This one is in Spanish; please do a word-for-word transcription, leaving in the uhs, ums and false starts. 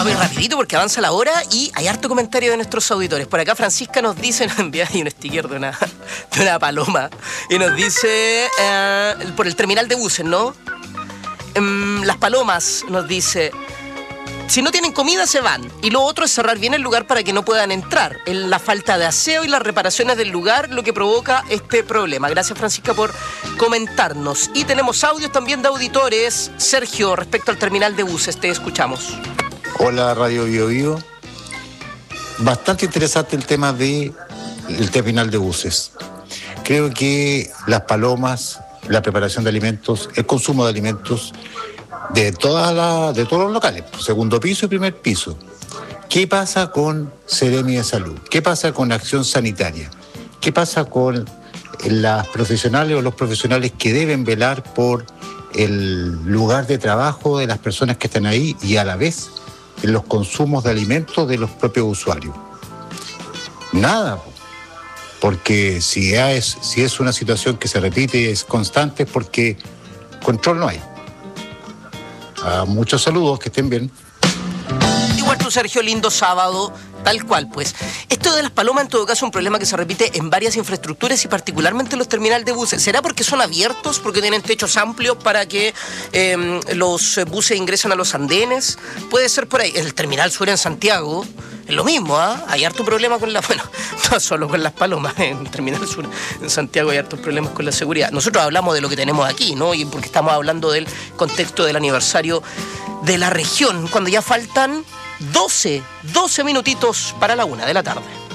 Vamos a ir rapidito porque avanza la hora y hay harto comentario de nuestros auditores. Por acá Francisca nos dice, nos envía ahí un sticker de una, de una paloma y nos dice, eh, por el terminal de buses, ¿no? Um, las palomas, nos dice, si no tienen comida se van. Y lo otro es cerrar bien el lugar para que no puedan entrar. En la falta de aseo y las reparaciones del lugar lo que provoca este problema. Gracias, Francisca, por comentarnos. Y tenemos audios también de auditores. Sergio, respecto al terminal de buses, te escuchamos. Hola, Radio Bio Bio. Bastante interesante el tema del terminal de buses. Creo que las palomas, la preparación de alimentos, el consumo de alimentos de, toda la, de todos los locales, segundo piso y primer piso. ¿Qué pasa con Seremi de Salud? ¿Qué pasa con Acción Sanitaria? ¿Qué pasa con las profesionales o los profesionales que deben velar por el lugar de trabajo de las personas que están ahí y a la vez en los consumos de alimentos de los propios usuarios? Nada, porque si es, si es una situación que se repite y es constante es porque control no hay. Ah, muchos saludos, que estén bien. Igual tú, Sergio, lindo sábado, tal cual, pues. Esto de las palomas, en todo caso, es un problema que se repite en varias infraestructuras y particularmente en los terminales de buses. ¿Será porque son abiertos, porque tienen techos amplios para que eh, los buses ingresen a los andenes? Puede ser por ahí. El terminal sur en Santiago es lo mismo, ¿ah? ¿eh? Hay harto problema con la... Bueno, no solo con las palomas. En el terminal sur en Santiago hay hartos problemas con la seguridad. Nosotros hablamos de lo que tenemos aquí, ¿no? Y porque estamos hablando del contexto del aniversario de la región, cuando ya faltan doce, doce minutitos para la una de la tarde.